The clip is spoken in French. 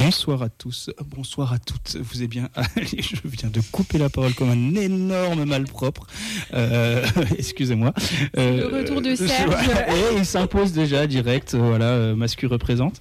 Bonsoir à tous, bonsoir à toutes. Vous êtes bien. Allez, je viens de couper la parole comme un énorme malpropre. Excusez-moi. Le retour de Serge. Et il s'impose déjà direct. Voilà, Mascu représente.